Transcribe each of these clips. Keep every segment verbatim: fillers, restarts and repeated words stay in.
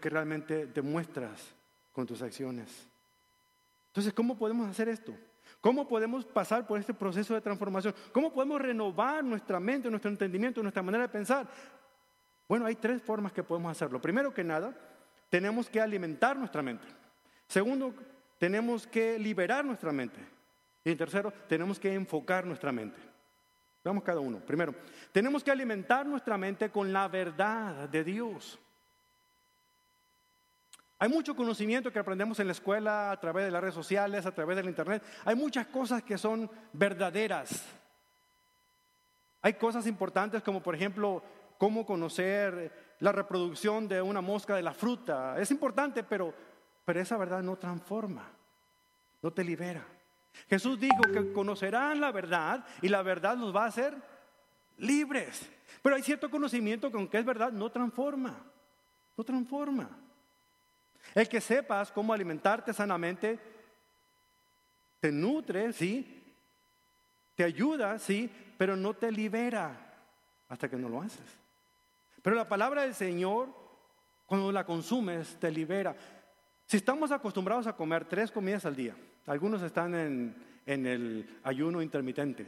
que realmente demuestras con tus acciones. Entonces, ¿cómo podemos hacer esto? ¿Cómo podemos pasar por este proceso de transformación? ¿Cómo podemos renovar nuestra mente, nuestro entendimiento, nuestra manera de pensar? Bueno, hay tres formas que podemos hacerlo. Primero que nada, tenemos que alimentar nuestra mente. Segundo, tenemos que liberar nuestra mente. Y en tercero, tenemos que enfocar nuestra mente. Veamos cada uno. Primero, tenemos que alimentar nuestra mente con la verdad de Dios. Hay mucho conocimiento que aprendemos en la escuela, a través de las redes sociales, a través del internet. Hay muchas cosas que son verdaderas. Hay cosas importantes como, por ejemplo, cómo conocer la reproducción de una mosca de la fruta. Es importante, pero, pero esa verdad no transforma, no te libera. Jesús dijo que conocerán la verdad y la verdad los va a hacer libres. Pero hay cierto conocimiento que, aunque es verdad, no transforma, no transforma. El que sepas cómo alimentarte sanamente te nutre, sí, te ayuda, sí, pero no te libera hasta que no lo haces. Pero la palabra del Señor, cuando la consumes, te libera. Si estamos acostumbrados a comer tres comidas al día, algunos están en, en el ayuno intermitente,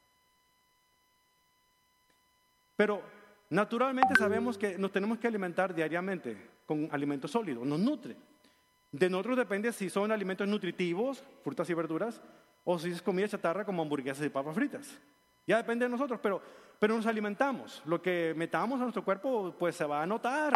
pero naturalmente sabemos que nos tenemos que alimentar diariamente con alimentos sólidos, nos nutre. De nosotros depende si son alimentos nutritivos, frutas y verduras, o si es comida chatarra como hamburguesas y papas fritas. Ya depende de nosotros, pero, pero nos alimentamos. Lo que metamos a nuestro cuerpo pues se va a notar.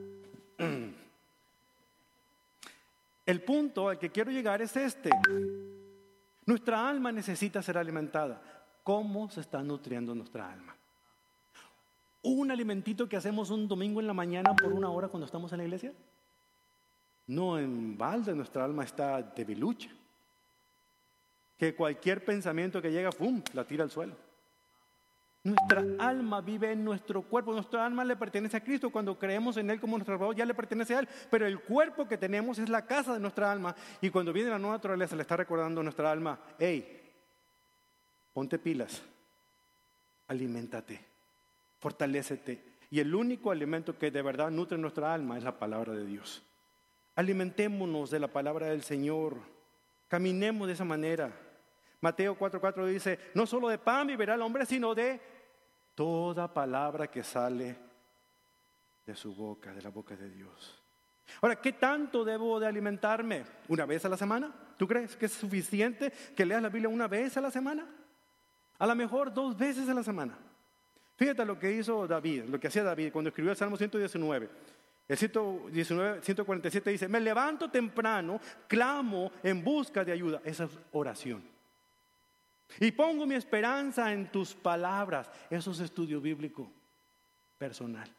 El punto al que quiero llegar es este. Nuestra alma necesita ser alimentada. ¿Cómo se está nutriendo nuestra alma? ¿Un alimentito que hacemos un domingo en la mañana por una hora cuando estamos en la iglesia? No, en balde nuestra alma está debilucha. Que cualquier pensamiento que llega, ¡pum!, la tira al suelo. Nuestra alma vive en nuestro cuerpo. Nuestra alma le pertenece a Cristo. Cuando creemos en Él como nuestro Salvador, ya le pertenece a Él. Pero el cuerpo que tenemos es la casa de nuestra alma. Y cuando viene la nueva naturaleza, le está recordando a nuestra alma: hey, ponte pilas, aliméntate, fortalécete. Y el único alimento que de verdad nutre nuestra alma es la palabra de Dios. Alimentémonos de la palabra del Señor. Caminemos de esa manera. Mateo cuatro cuatro dice: no solo de pan vivirá el hombre, sino de toda palabra que sale de su boca, de la boca de Dios. Ahora, ¿qué tanto debo de alimentarme? ¿Una vez a la semana? ¿Tú crees que es suficiente que leas la Biblia una vez a la semana? A lo mejor dos veces a la semana. Fíjate lo que hizo David, lo que hacía David cuando escribió el Salmo ciento diecinueve. El ciento diecinueve, ciento cuarenta y siete dice: me levanto temprano, clamo en busca de ayuda. Esa es oración. Y pongo mi esperanza en tus palabras. Eso es estudio bíblico personal.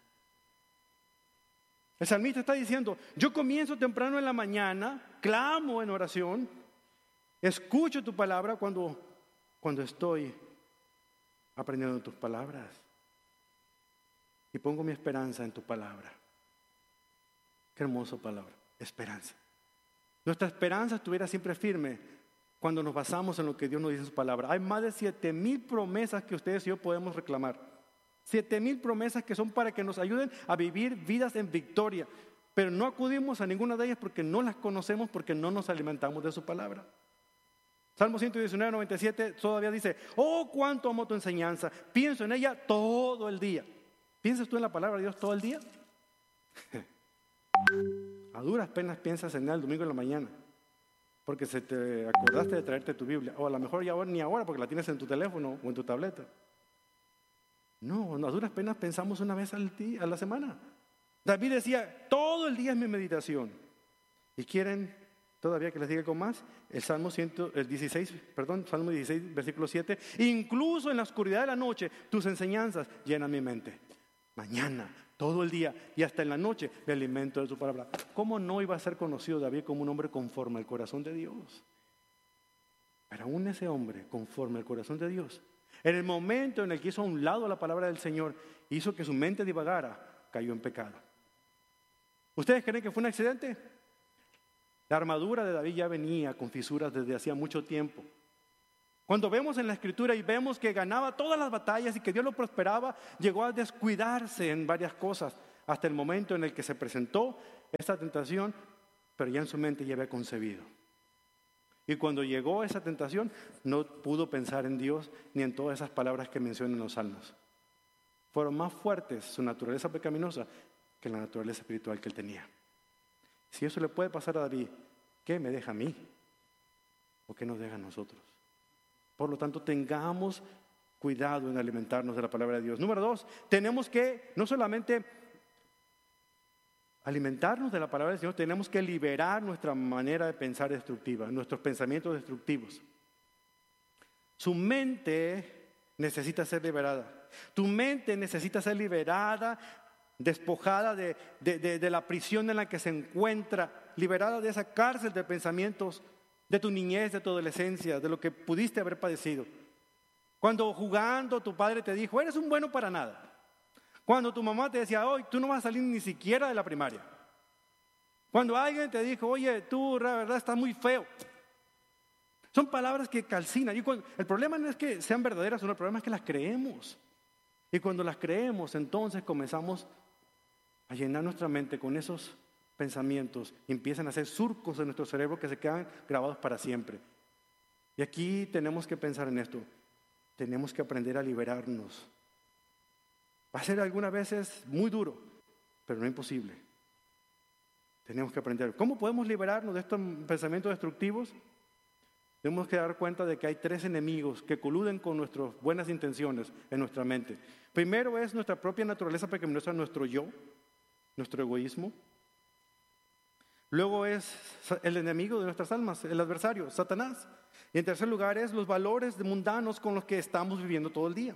El salmista está diciendo: yo comienzo temprano en la mañana, clamo en oración, escucho tu palabra cuando, cuando estoy aprendiendo tus palabras. Y pongo mi esperanza en tu palabra. Qué hermosa palabra, esperanza. Nuestra esperanza estuviera siempre firme cuando nos basamos en lo que Dios nos dice en su palabra. Hay más de siete mil promesas que ustedes y yo podemos reclamar. Siete mil promesas que son para que nos ayuden a vivir vidas en victoria. Pero no acudimos a ninguna de ellas porque no las conocemos, porque no nos alimentamos de su palabra. Salmo ciento diecinueve, noventa y siete todavía dice: oh, cuánto amo tu enseñanza, pienso en ella todo el día. ¿Piensas tú en la palabra de Dios todo el día? A duras penas piensas en él el domingo en la mañana, porque se te acordaste de traerte tu Biblia, o a lo mejor ya ni ahora porque la tienes en tu teléfono o en tu tableta. No, a duras penas pensamos una vez al día, a la semana. David decía: todo el día es mi meditación. ¿Y quieren todavía que les diga con más? El Salmo cien, el dieciséis, perdón, Salmo dieciséis, versículo siete: incluso en la oscuridad de la noche tus enseñanzas llenan mi mente. Mañana, todo el día y hasta en la noche me alimento de tu palabra. ¿Cómo no iba a ser conocido David como un hombre conforme al corazón de Dios? Pero aún ese hombre conforme al corazón de Dios, en el momento en el que hizo a un lado la palabra del Señor, hizo que su mente divagara, cayó en pecado. ¿Ustedes creen que fue un accidente? La armadura de David ya venía con fisuras desde hacía mucho tiempo. Cuando vemos en la Escritura y vemos que ganaba todas las batallas y que Dios lo prosperaba, llegó a descuidarse en varias cosas. hasta el momento en el que se presentó esta tentación, pero ya en su mente ya había concebido. Y cuando llegó esa tentación, no pudo pensar en Dios ni en todas esas palabras que mencionan los salmos. Fueron más fuertes su naturaleza pecaminosa que la naturaleza espiritual que él tenía. Si eso le puede pasar a David, ¿qué me deja a mí? ¿O qué nos deja a nosotros? Por lo tanto, tengamos cuidado en alimentarnos de la palabra de Dios. Número dos, tenemos que no solamente alimentarnos de la palabra del Señor, tenemos que liberar nuestra manera de pensar destructiva, nuestros pensamientos destructivos. Su mente necesita ser liberada. Tu mente necesita ser liberada, despojada de, de, de, de la prisión en la que se encuentra, liberada de esa cárcel de pensamientos de tu niñez, de tu adolescencia, de lo que pudiste haber padecido. Cuando jugando tu padre te dijo, eres un bueno para nada. Cuando tu mamá te decía, hoy tú no vas a salir ni siquiera de la primaria. Cuando alguien te dijo, oye, tú la verdad estás muy feo. Son palabras que calcinan. Y cuando, el problema no es que sean verdaderas o no, el problema es que las creemos. Y cuando las creemos, entonces comenzamos a llenar nuestra mente con esos pensamientos y empiezan a hacer surcos en nuestro cerebro que se quedan grabados para siempre. Y aquí tenemos que pensar en esto. Tenemos que aprender a liberarnos. Va a ser algunas veces muy duro, pero no imposible. Tenemos que aprender. ¿Cómo podemos liberarnos de estos pensamientos destructivos? Tenemos que dar cuenta de que hay tres enemigos que coluden con nuestras buenas intenciones en nuestra mente. Primero es nuestra propia naturaleza pecaminosa, nuestro yo, nuestro egoísmo. Luego es el enemigo de nuestras almas, el adversario, Satanás. Y en tercer lugar es los valores mundanos con los que estamos viviendo todo el día.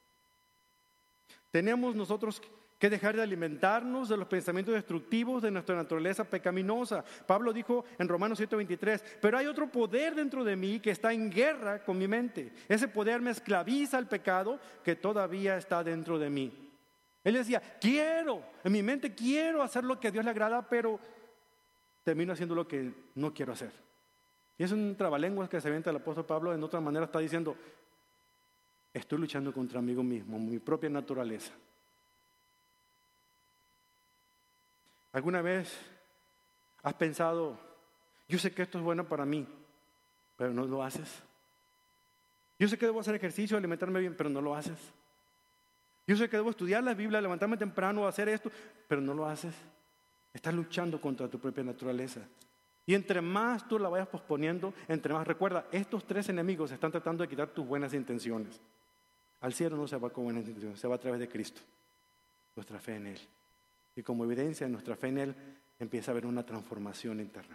Tenemos nosotros que dejar de alimentarnos de los pensamientos destructivos de nuestra naturaleza pecaminosa. Pablo dijo en Romanos siete veintitrés, pero hay otro poder dentro de mí que está en guerra con mi mente. Ese poder me esclaviza al pecado que todavía está dentro de mí. Él decía, quiero, en mi mente quiero hacer lo que a Dios le agrada, pero termino haciendo lo que no quiero hacer. Y es un trabalenguas que se avienta el apóstol Pablo, en otra manera está diciendo, estoy luchando contra mí mismo, mi propia naturaleza. ¿Alguna vez has pensado, yo sé que esto es bueno para mí, pero no lo haces? Yo sé que debo hacer ejercicio, alimentarme bien, pero no lo haces. Yo sé que debo estudiar la Biblia, levantarme temprano, hacer esto, pero no lo haces. Estás luchando contra tu propia naturaleza. Y entre más tú la vayas posponiendo, entre más, recuerda, estos tres enemigos están tratando de quitar tus buenas intenciones. Al cielo no se va con buenas intenciones, se va a través de Cristo, nuestra fe en Él. Y como evidencia de nuestra fe en Él, empieza a haber una transformación interna.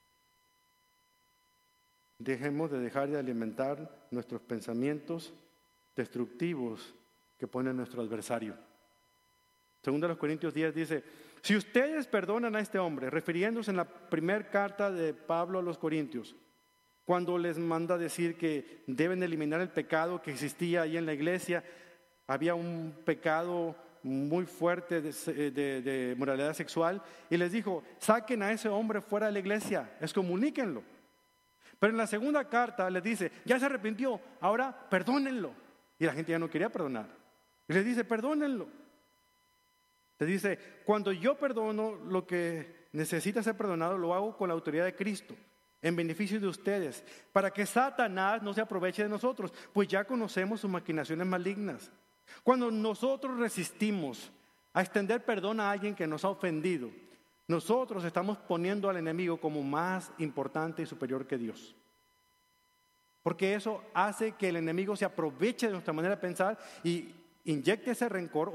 Dejemos de dejar de alimentar nuestros pensamientos destructivos que pone nuestro adversario. Segundo de los Corintios diez dice, si ustedes perdonan a este hombre, refiriéndose en la primera carta de Pablo a los Corintios, cuando les manda decir que deben eliminar el pecado que existía ahí en la iglesia, había un pecado muy fuerte de, de, de moralidad sexual, y les dijo, saquen a ese hombre fuera de la iglesia, excomuníquenlo. Pero en la segunda carta les dice, ya se arrepintió, ahora perdónenlo. Y la gente ya no quería perdonar. Y les dice, perdónenlo. Les dice, cuando yo perdono lo que necesita ser perdonado, lo hago con la autoridad de Cristo, en beneficio de ustedes, para que Satanás no se aproveche de nosotros, pues ya conocemos sus maquinaciones malignas. Cuando nosotros resistimos a extender perdón a alguien que nos ha ofendido, nosotros estamos poniendo al enemigo como más importante y superior que Dios. Porque eso hace que el enemigo se aproveche de nuestra manera de pensar y inyecte ese rencor